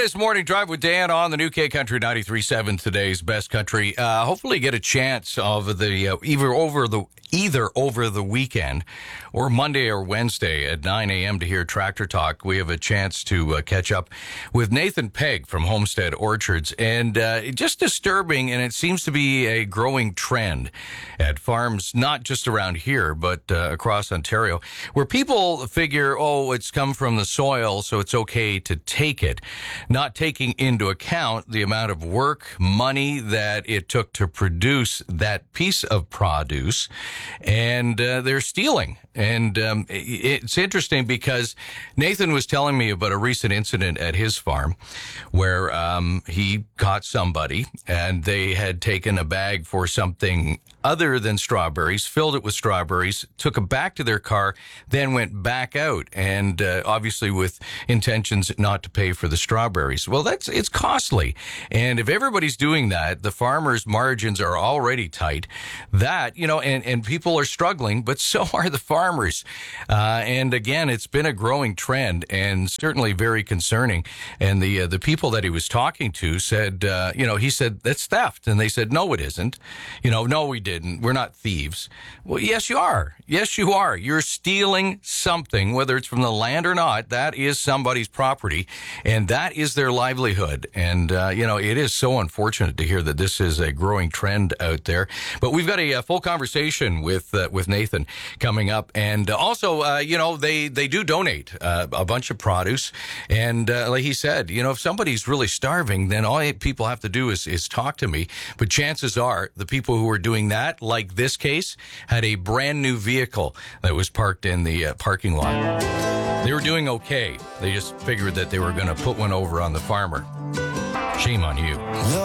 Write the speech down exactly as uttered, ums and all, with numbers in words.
is Morning Drive with Dan on the new K Country ninety-three point seven, today's best country. Uh, hopefully get a chance of the uh, either over the either over the weekend or Monday or Wednesday at nine a.m. to hear Tractor Talk. We have a chance to uh, catch up with Nathan Pegg from Homestead Orchards, and uh, just disturbing, and it seems to be a growing trend at farms, not just around here, but uh, across Ontario, where people figure, oh, it's come from the soil, so it's okay to take it, not taking into account the amount of work, money that it took to produce that piece of produce, and uh, they're stealing. And um, it's interesting because Nathan was telling me about a recent incident at his farm where um, he caught somebody and they had taken a bag for something other than strawberries, filled it with strawberries, took it back to their car, then went back out, and uh, obviously with intentions not to pay for the strawberries. Well, that's it's costly. And if everybody's doing that, the farmers' margins are already tight. That, you know, and, and people are struggling, but so are the farmers. Uh, and again, it's been a growing trend and certainly very concerning. And the uh, the people that he was talking to said, uh, you know, he said, that's theft. And they said, no, it isn't. You know, no, we didn't. We're not thieves. Well, yes, you are. Yes, you are. You're stealing something, whether it's from the land or not. That is somebody's property, and that is their livelihood. And, uh, you know, it is so unfortunate to hear that this is a growing trend out there. But we've got a, a full conversation with uh, with Nathan coming up. And also, uh, you know, they, they do donate uh, a bunch of produce. And uh, like he said, you know, if somebody's really starving, then all people have to do is, is talk to me. But chances are the people who are doing that, like this case, had a brand new vehicle that was parked in the uh, parking lot. They were doing okay. They just figured that they were going to put one over on the farmer. Shame on you.